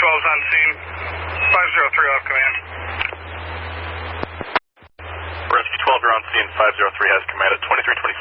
12's on scene. 503 off command. Rescue 12, you're on scene. 503 has command at 2326.